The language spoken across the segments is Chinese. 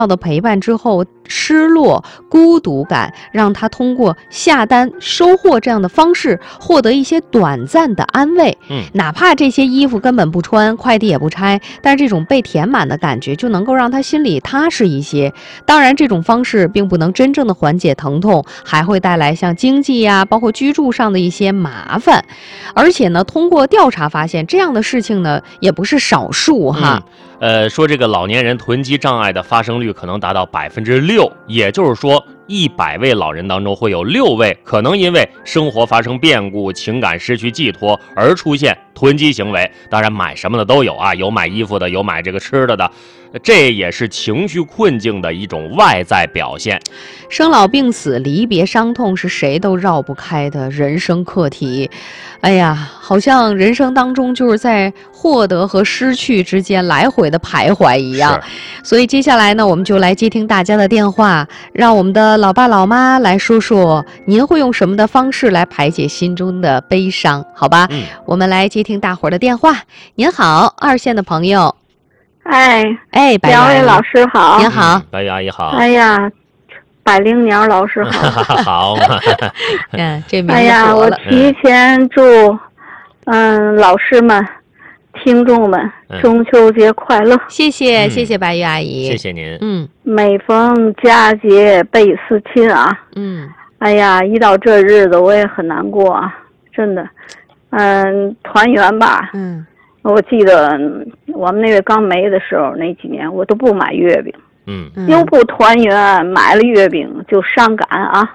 的陪伴之后，失落、孤独感，让他通过下单、收货这样的方式，获得一些短暂的安慰。哪怕这些衣服根本不穿，快递也不拆，但是这种被填满的感觉，就能够让他心里踏实一些。当然，这种方式并不能真正的缓解疼痛，还会带来像经济呀，包括居住上的一些麻烦。而且呢，通过调查发现，这样的事情呢，也不是少数哈。 说这个老年人囤积障碍的发生率可能达到6%，也就是说，100位老人当中会有6位可能因为生活发生变故、情感失去寄托而出现囤积行为。当然，买什么的都有啊，有买衣服的，有买这个吃的的，这也是情绪困境的一种外在表现。 生老病死、离别伤痛是谁都绕不开的人生课题。哎呀，好像人生当中就是在获得和失去之间来回的徘徊一样。所以接下来呢，我们就来接听大家的电话，让我们的老爸老妈来说说您会用什么的方式来排解心中的悲伤，好吧？我们来接听大伙儿的电话。您好，2线的朋友。 哎， 白两位老师好。 您好， 白阿姨好。 哎呀，百灵鸟老师好。 好。 这名字哎呀，我提前祝老师们、听众们中秋节快乐。 谢谢，谢谢白玉阿姨， 谢谢您。 每逢佳节倍思亲啊。哎呀，一到这日子我也很难过啊，真的。团圆吧。我记得我们那位刚没的时候，那几年我都不买月饼。又不团圆，买了月饼就伤感啊。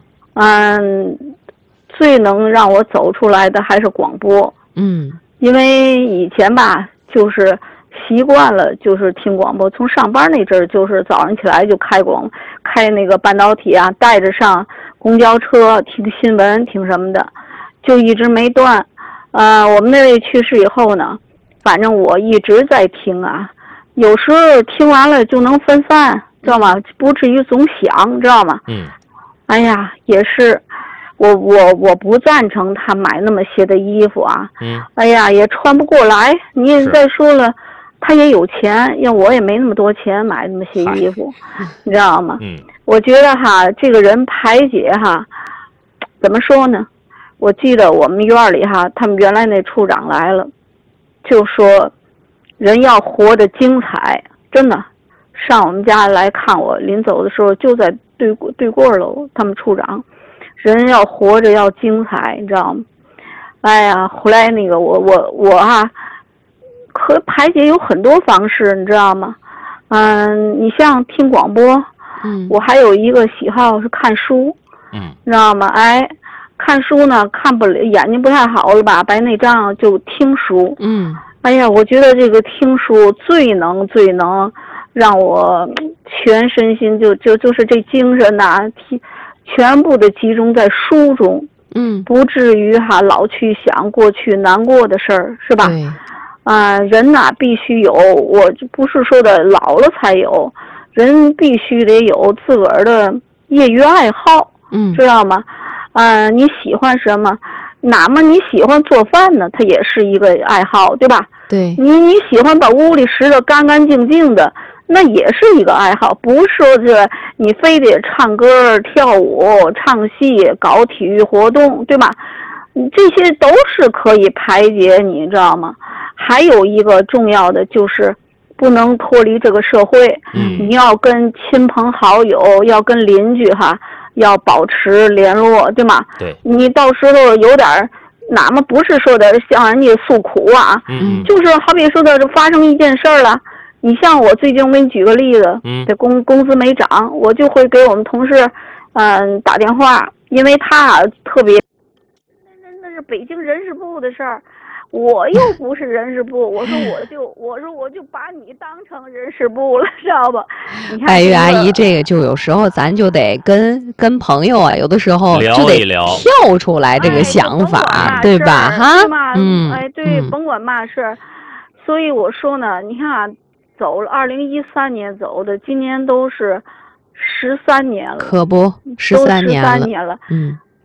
最能让我走出来的还是广播。因为以前吧，就是习惯了，就是听广播。从上班那阵儿，就是早上起来就开那个半导体啊，带着上公交车听新闻，听什么的，就一直没断。我们那位去世以后呢，反正我一直在听啊。有时候听完了就能分散，知道吗？不至于总想，知道吗？哎呀，也是，我不赞成他买那么些的衣服啊。哎呀，也穿不过来。你也再说了，他也有钱，要我也没那么多钱买那么些衣服，你知道吗？我觉得哈，这个人排解哈，怎么说呢？我记得我们院里哈，他们原来那处长来了，就说人要活得精彩，真的。上我们家来看我，临走的时候就在对过楼，他们处长，人要活着要精彩，你知道吗？哎呀，后来那个我啊，可排解有很多方式，你知道吗？你像听广播，我还有一个喜好是看书，你知道吗？哎，看书呢看不了，眼睛不太好了吧，白内障就听书。哎呀，我觉得这个听书最能让我全身心就是这精神呐，全部的集中在书中。不至于老去想过去难过的事儿，是吧？人呐必须有，我不是说的老了才有，人必须得有自个儿的业余爱好，知道吗？你喜欢什么？哪怕你喜欢做饭呢，它也是一个爱好，对吧？ 对， 你喜欢把屋里拾得干干净净的，那也是一个爱好，不是说这你非得唱歌、跳舞、唱戏、搞体育活动，对吧？这些都是可以排解你知道吗？还有一个重要的就是不能脱离这个社会，你要跟亲朋好友，要跟邻居要保持联络，对吗？ 对， 你到时候有点哪么不是说的向人家诉苦啊，就是好比说的发生一件事儿了，你像我最近我给你举个例子，这工资没涨，我就会给我们同事打电话，因为他特别那是北京人事部的事儿，我又不是人事部，我说我就把你当成人事部了，知道吧？你看， 白玉阿姨，这个就有时候咱就得跟朋友啊，有的时候就得跳出来这个想法，对吧？ 对，甭管嘛事儿。所以我说呢，你看走了2013年走的，今年都是13年了， 可不13年了。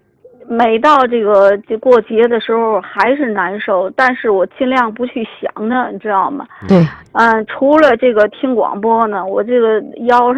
每到这过节的时候还是难受，但是我尽量不去想它，你知道吗？ 对， 除了这个听广播呢，我这个腰上